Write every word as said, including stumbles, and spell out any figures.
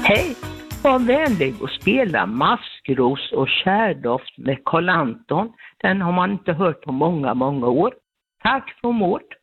Hej, var vänlig och spela Maskros och kärdoft med Karl Anton. Den har man inte hört på många, många år. Tack för mord.